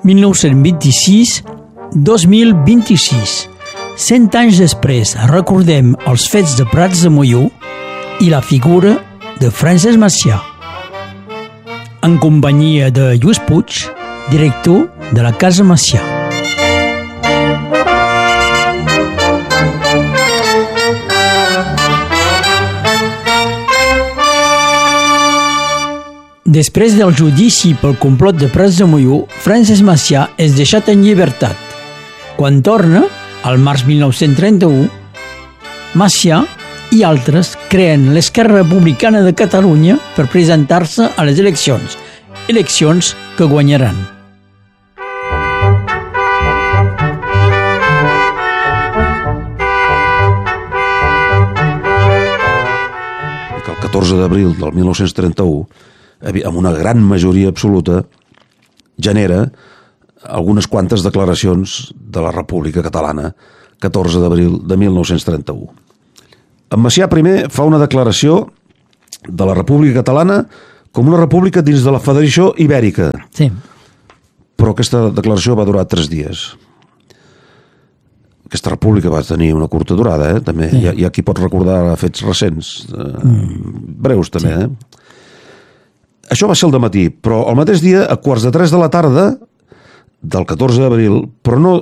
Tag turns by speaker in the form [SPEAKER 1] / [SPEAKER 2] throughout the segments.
[SPEAKER 1] 1926-2026. 100 anys després recordem els fets de Prats de Molló i la figura de Francesc Macià. En companyia de Lluís Puig, director de la Casa Macià. Després del judici pel complot de Prats de Molló, Francesc Macià és deixat en llibertat. Quan torna, al març 1931, Macià i altres creen l'Esquerra Republicana de Catalunya per presentar-se a les eleccions que guanyaran.
[SPEAKER 2] El 14 d'abril del 1931, amb una gran majoria absoluta, genera algunes quantes declaracions de la República Catalana, 14 d'abril de 1931. En Macià primer fa una declaració de la República Catalana com una república dins de la Federació Ibèrica.
[SPEAKER 1] Sí.
[SPEAKER 2] Però aquesta declaració va durar 3 dies. Aquesta república va tenir una curta durada, també. Sí. Hi ha qui pot recordar fets recents, breus també. Sí. Això va ser al dematí, però al mateix dia, a 2:45 de la tarda del 14 d'abril, però no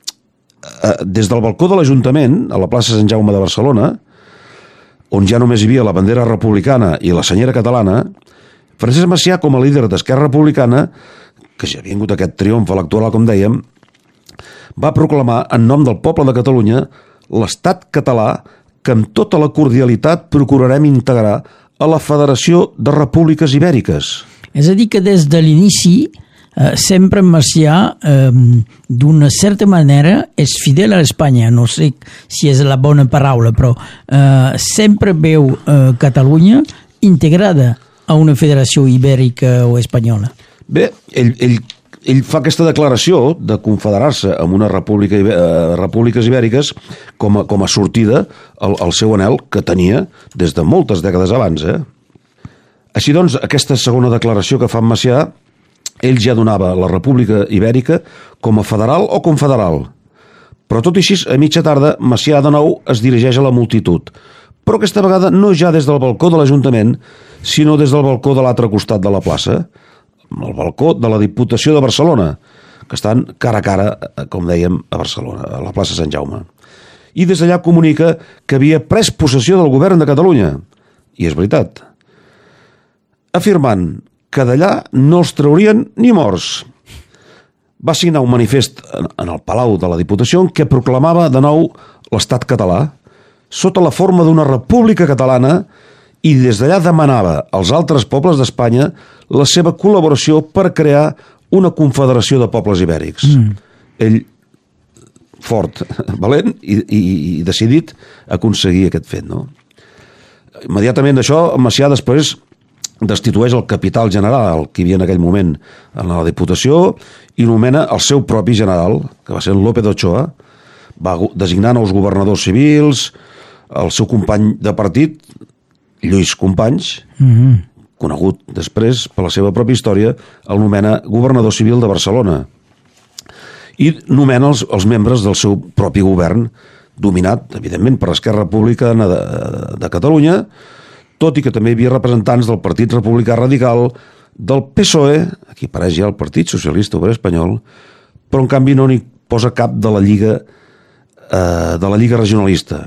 [SPEAKER 2] des del balcó de l'Ajuntament, a la plaça Sant Jaume de Barcelona, on ja només hi havia la bandera republicana i la senyera catalana, Francesc Macià, com a líder d'Esquerra Republicana, que ja havia vingut aquest triomf electoral, com dèiem, va proclamar en nom del poble de Catalunya l'estat català que amb tota la cordialitat procurarem integrar a la Federació de Repúbliques Ibèriques.
[SPEAKER 1] És a dir, que des de l'inici sempre Macià, d'una certa manera, és fidel a Espanya. No sé si és la bona paraula, però sempre veu Catalunya integrada a una federació ibèrica o espanyola.
[SPEAKER 2] Bé, ell fa aquesta declaració de confederar-se amb una repúbliques ibèriques com a sortida al seu anhel que tenia des de moltes dècades abans. Així doncs, aquesta segona declaració que fa en Macià, ell ja donava la República Ibèrica com a federal o confederal. Però tot i així, a mitja tarda, Macià de nou es dirigeix a la multitud. Però aquesta vegada no ja des del balcó de l'Ajuntament, sinó des del balcó de l'altre costat de la plaça, el balcó de la Diputació de Barcelona, que estan cara a cara, com dèiem, a Barcelona, a la plaça Sant Jaume. I des d'allà comunica que havia pres possessió del govern de Catalunya. I és veritat. Afirmant que d'allà no els traurien ni morts. Va signar un manifest en el Palau de la Diputació en què proclamava de nou l'estat català, sota la forma d'una república catalana, i des d'allà demanava als altres pobles d'Espanya la seva col·laboració per crear una confederació de pobles ibèrics. Ell, fort, valent i decidit a aconseguir aquest fet, no? Immediatament d'això, Macià després destitueix el capital general que hi havia en aquell moment en la Diputació i nomena el seu propi general, que va ser López Ochoa, va designar nous governadors civils, el seu company de partit, Lluís Companys, conegut després per la seva pròpia història, el nomena governador civil de Barcelona i nomena els membres del seu propi govern, dominat, evidentment, per l'Esquerra Republicana de Catalunya, tot i que també hi havia representants del Partit Republicà Radical, del PSOE, aquí apareix ja el Partit Socialista Obrer Espanyol, però en canvi no n'hi posa cap de la Lliga Regionalista.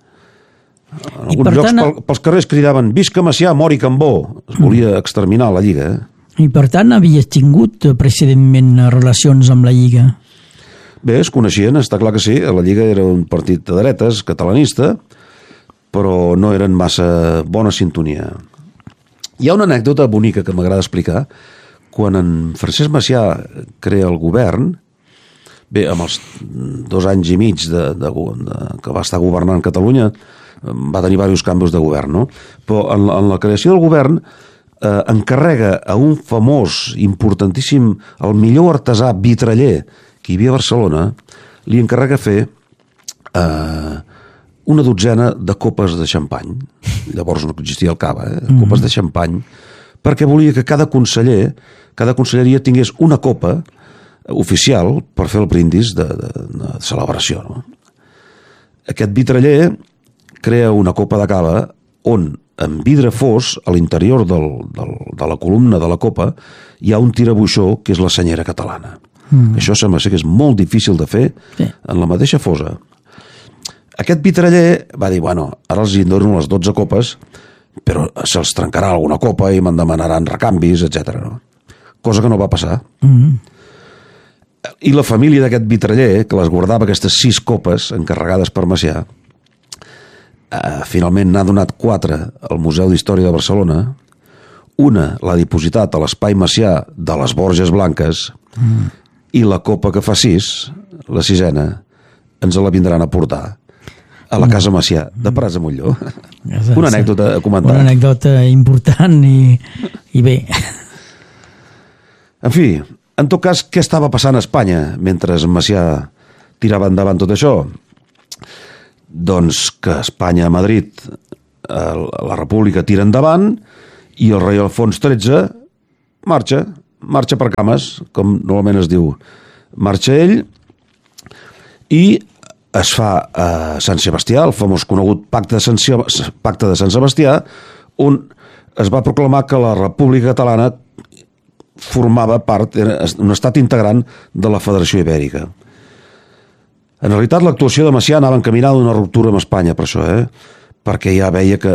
[SPEAKER 2] En alguns llocs pels carrers cridaven «Visca Macià, mori Cambó». Es volia exterminar la Lliga.
[SPEAKER 1] I per tant havia tingut precedentment relacions amb la Lliga?
[SPEAKER 2] Bé, es coneixien, està clar que sí. La Lliga era un partit de dretes, catalanista, però no eren massa bona sintonia. Hi ha una anècdota bonica que m'agrada explicar. Quan en Francesc Macià crea el govern, bé, amb els 2 anys i mig que va estar governant Catalunya, va tenir diversos canvis de govern, no? Però en la creació del govern encarrega a un famós, importantíssim, el millor artesà vitraller que hi havia a Barcelona, li encarrega fer una dotzena de copes de xampany. Llavors no existia el cava, copes de xampany, perquè volia que cada conselleria tingués una copa oficial per fer el brindis de celebració. No? Aquest vitraller crea una copa de cava on, en vidre fos, a l'interior de la columna de la copa, hi ha un tirabuixó que és la senyera catalana. Això sembla ser que és molt difícil de fer en la mateixa fosa. Aquest vitraller va dir, bueno, ara els dono les 12 copes, però se'ls trencarà alguna copa i me'n demanaran recanvis, etc. No? Cosa que no va passar. I la família d'aquest vitraller, que les guardava aquestes 6 copes encarregades per Macià, finalment n'ha donat 4 al Museu d'Història de Barcelona. Una l'ha dipositat a l'Espai Macià de les Borges Blanques i la copa que fa 6, la 6ena, ens la vindran a portar a la Casa Macià de Prats de Molló. Una anècdota a comentar.
[SPEAKER 1] Una anècdota important i bé.
[SPEAKER 2] En fi, en tot cas, què estava passant a Espanya mentre Macià tirava endavant tot això? Doncs que Espanya a Madrid, la República tira endavant i el rei Alfons XIII marxa per cames, com normalment es diu. Marxa ell i es fa a Sant Sebastià, el famós conegut Pacte de Sant Sebastià, on es va proclamar que la República Catalana formava part, era un estat integrant de la Federació Ibèrica. En realitat, l'actuació de Macià anava encaminada a una ruptura amb Espanya, per això, perquè ja veia que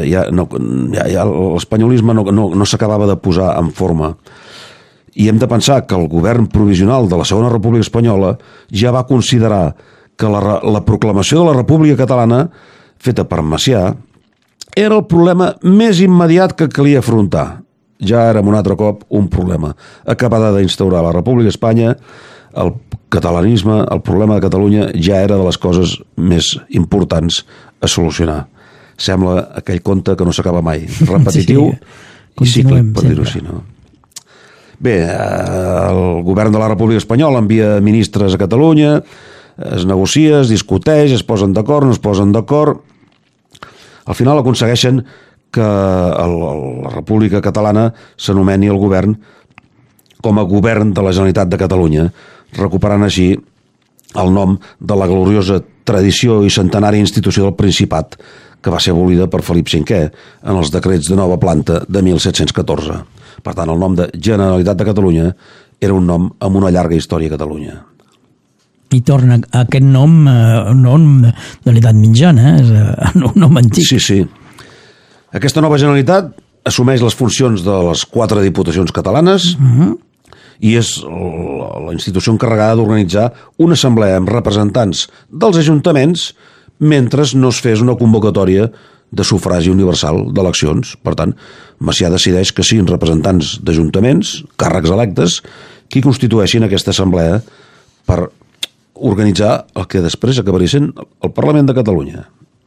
[SPEAKER 2] l'espanyolisme no s'acabava de posar en forma. I hem de pensar que el govern provisional de la Segona República Espanyola ja va considerar que la proclamació de la República Catalana, feta per Macià, era el problema més immediat que calia afrontar. Ja era un altre cop un problema. Acabada d'instaurar la República Espanya, el catalanisme, el problema de Catalunya ja era de les coses més importants a solucionar. Sembla aquell conte que no s'acaba mai. Repetitiu i cíclic, per dir-ho així. No? Bé, el govern de la República Espanyola envia ministres a Catalunya, es negocia, es discuteix, es posen d'acord, no es posen d'acord. Al final aconsegueixen que la República Catalana s'anomeni el govern com a govern de la Generalitat de Catalunya, recuperant així el nom de la gloriosa tradició i centenària institució del Principat, que va ser abolida per Felip V en els decrets de nova planta de 1714. Per tant, el nom de Generalitat de Catalunya era un nom amb una llarga història a Catalunya.
[SPEAKER 1] I torna aquest nom, un nom de l'edat mitjana, és un nom antic.
[SPEAKER 2] Sí, sí. Aquesta nova Generalitat assumeix les funcions de les 4 diputacions catalanes i és la institució encarregada d'organitzar una assemblea amb representants dels ajuntaments mentre no es fes una convocatòria de sufragi universal d'eleccions. Per tant, Macià decideix que siguin representants d'ajuntaments, càrrecs electes, qui constitueixin aquesta assemblea per organitzar el que després acabaria sent el Parlament de Catalunya.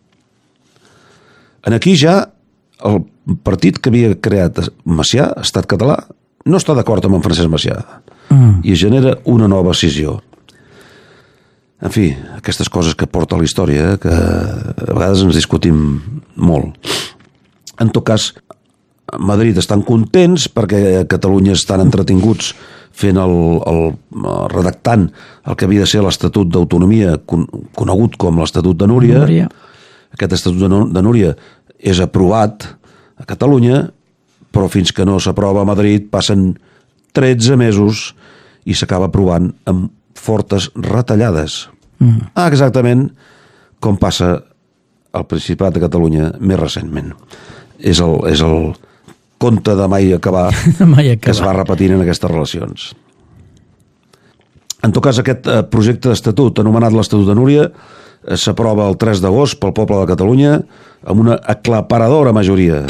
[SPEAKER 2] En aquí ja el partit que havia creat Macià, Estat Català, no està d'acord amb en Francesc Macià i genera una nova escissió. En fi, aquestes coses que porta la història, que a vegades ens discutim molt. En tot cas, a Madrid estan contents perquè a Catalunya estan entretinguts fent redactant el que havia de ser l'Estatut d'Autonomia, conegut com l'Estatut de Núria. Aquest Estatut de Núria és aprovat a Catalunya, però fins que no s'aprova a Madrid passen 13 mesos i s'acaba aprovant amb fortes retallades. Exactament com passa al Principat de Catalunya més recentment. És el conte de mai acabar que es va repetint en aquestes relacions. En tot cas, aquest projecte d'estatut, anomenat l'Estatut de Núria, s'aprova el 3 d'agost pel poble de Catalunya amb una aclaparadora majoria.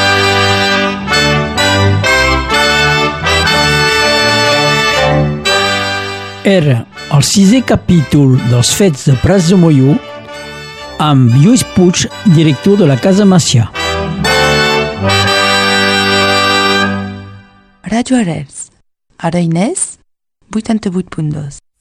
[SPEAKER 1] Era el 6è capítol dels Fets de Prats de Molló amb Lluís Puig, director de la Casa Macià.
[SPEAKER 3] Radio Arels, Arenys, 88.2.